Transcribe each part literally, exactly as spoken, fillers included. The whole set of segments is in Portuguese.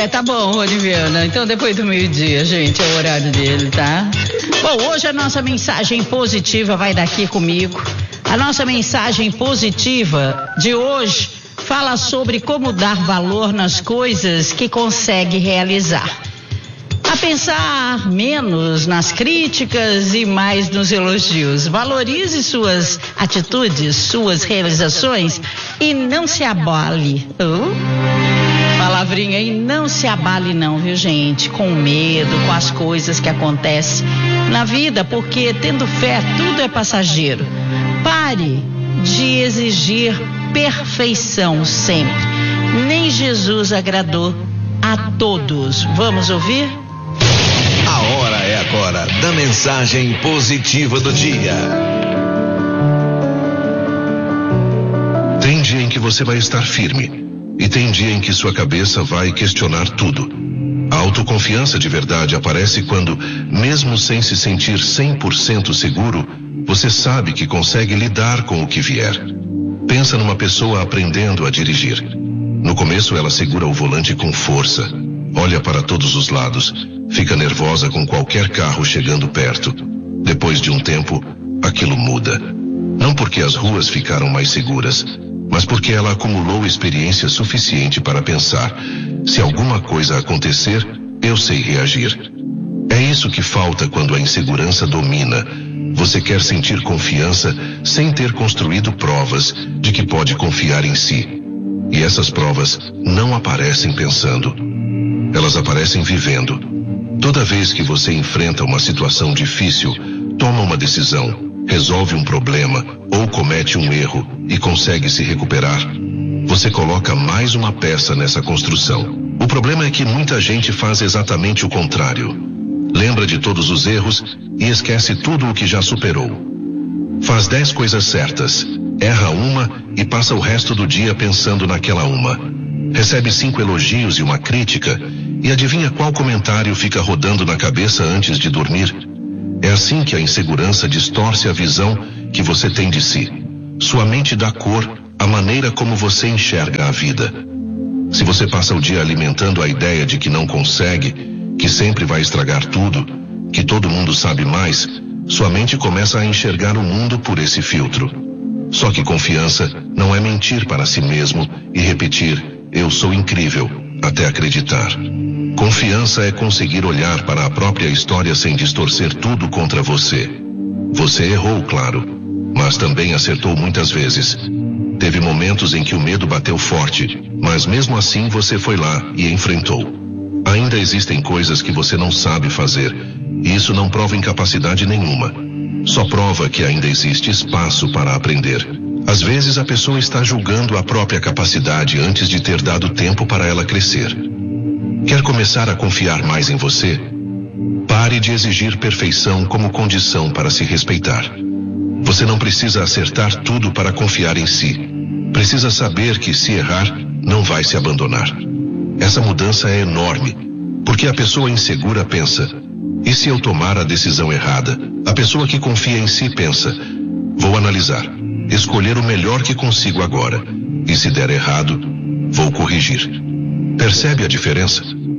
É, tá bom, Rodiviana. Então depois do meio-dia, gente, é o horário dele, tá? Bom, hoje a nossa mensagem positiva vai daqui comigo. A nossa mensagem positiva de hoje fala sobre como dar valor nas coisas que consegue realizar. A pensar menos nas críticas e mais nos elogios. Valorize suas atitudes, suas realizações e não se abale. Oh? Palavrinha aí, não se abale não, viu, gente? Com medo, com as coisas que acontecem na vida, porque tendo fé, tudo é passageiro. Pare de exigir perfeição sempre. Nem Jesus agradou a todos. Vamos ouvir? A hora é agora da mensagem positiva do dia. Tem dia em que você vai estar firme e tem dia em que sua cabeça vai questionar tudo. A autoconfiança de verdade aparece quando, mesmo sem se sentir cem por cento seguro, você sabe que consegue lidar com o que vier. Pensa numa pessoa aprendendo a dirigir. No começo ela segura o volante com força, olha para todos os lados, fica nervosa com qualquer carro chegando perto. Depois de um tempo, aquilo muda. Não porque as ruas ficaram mais seguras, mas porque ela acumulou experiência suficiente para pensar: se alguma coisa acontecer, eu sei reagir. É isso que falta quando a insegurança domina. Você quer sentir confiança sem ter construído provas de que pode confiar em si. E essas provas não aparecem pensando. Elas aparecem vivendo. Toda vez que você enfrenta uma situação difícil, toma uma decisão, resolve um problema ou comete um erro e consegue se recuperar, você coloca mais uma peça nessa construção. O problema é que muita gente faz exatamente o contrário. Lembra de todos os erros e esquece tudo o que já superou. Faz dez coisas certas, erra uma e passa o resto do dia pensando naquela uma. Recebe cinco elogios e uma crítica e adivinha qual comentário fica rodando na cabeça antes de dormir? É assim que a insegurança distorce a visão que você tem de si. Sua mente dá cor à maneira como você enxerga a vida. Se você passa o dia alimentando a ideia de que não consegue, que sempre vai estragar tudo, que todo mundo sabe mais, sua mente começa a enxergar o mundo por esse filtro. Só que confiança não é mentir para si mesmo e repetir: eu sou incrível, até acreditar. Confiança é conseguir olhar para a própria história sem distorcer tudo contra você. Você errou, claro, mas também acertou muitas vezes. Teve momentos em que o medo bateu forte, mas mesmo assim você foi lá e enfrentou. Ainda existem coisas que você não sabe fazer, e isso não prova incapacidade nenhuma. Só prova que ainda existe espaço para aprender. Às vezes a pessoa está julgando a própria capacidade antes de ter dado tempo para ela crescer. Quer começar a confiar mais em você? Pare de exigir perfeição como condição para se respeitar. Você não precisa acertar tudo para confiar em si. Precisa saber que, se errar, não vai se abandonar. Essa mudança é enorme, porque a pessoa insegura pensa: e se eu tomar a decisão errada? A pessoa que confia em si pensa: vou analisar, escolher o melhor que consigo agora, e se der errado, vou corrigir. Percebe a diferença?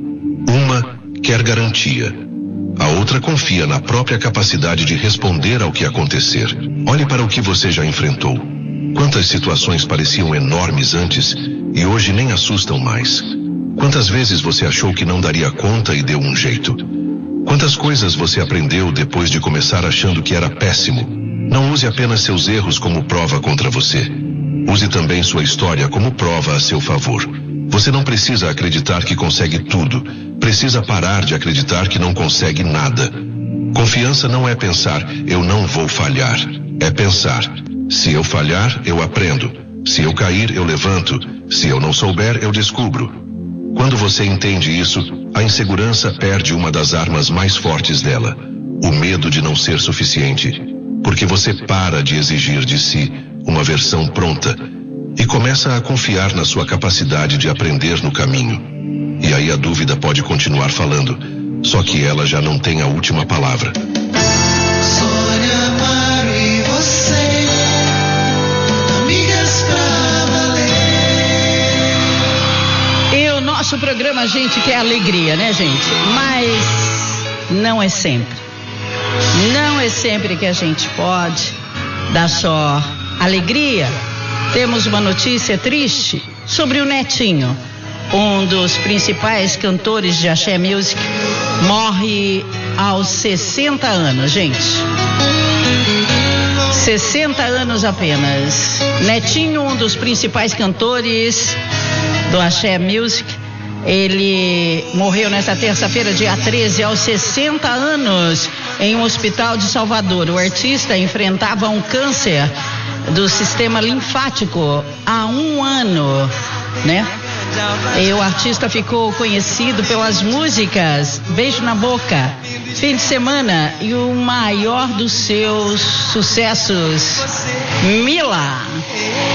Uma quer garantia, a outra confia na própria capacidade de responder ao que acontecer. Olhe para o que você já enfrentou. Quantas situações pareciam enormes antes e hoje nem assustam mais? Quantas vezes você achou que não daria conta e deu um jeito? Quantas coisas você aprendeu depois de começar achando que era péssimo? Não use apenas seus erros como prova contra você. Use também sua história como prova a seu favor. Você não precisa acreditar que consegue tudo. Precisa parar de acreditar que não consegue nada. Confiança não é pensar: eu não vou falhar. É pensar: se eu falhar, eu aprendo. Se eu cair, eu levanto. Se eu não souber, eu descubro. Quando você entende isso, a insegurança perde uma das armas mais fortes dela: o medo de não ser suficiente. Porque você para de exigir de si uma versão pronta e começa a confiar na sua capacidade de aprender no caminho. E aí a dúvida pode continuar falando, só que ela já não tem a última palavra. Sônia Amaro e você, amigas pra valer. nosso programa a gente quer alegria, né, gente? Mas não é sempre. Não é sempre que a gente pode dar só alegria. Temos uma notícia triste sobre o Netinho, um dos principais cantores de Axé Music, morre aos sessenta anos, gente. sessenta anos apenas. Netinho, um dos principais cantores do Axé Music, ele morreu nesta terça-feira, dia treze, aos sessenta anos, em um hospital de Salvador. O artista enfrentava um câncer do sistema linfático há um ano, né? E o artista ficou conhecido pelas músicas Beijo na Boca, Fim de Semana e o maior dos seus sucessos, Mila.